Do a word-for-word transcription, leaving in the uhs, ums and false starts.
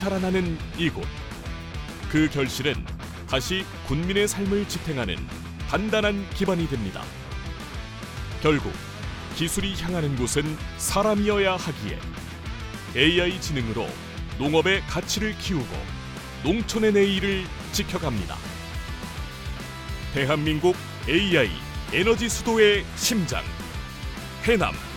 달아나는 이곳. 그 결실은 다시 군민의 삶을 지탱하는 단단한 기반이 됩니다. 결국 기술이 향하는 곳은 사람이어야 하기에 에이아이 지능으로 농업의 가치를 키우고 농촌의 내일을 지켜갑니다. 대한민국 에이아이 에너지 수도의 심장, 해남